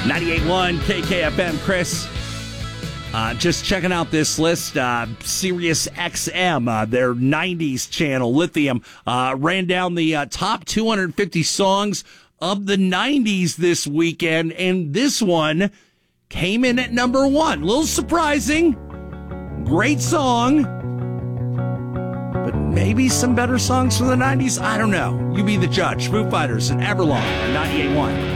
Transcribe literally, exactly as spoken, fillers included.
ninety-eight point one K K F M, Chris. Uh, just checking out this list. Uh, Sirius X M, uh, their nineties channel, Lithium, uh, ran down the uh, top two hundred fifty songs of the nineties this weekend, and this one came in at number one. A little surprising. Great song. But maybe some better songs from the nineties? I don't know. You be the judge. Foo Fighters and Everlong on ninety-eight point one.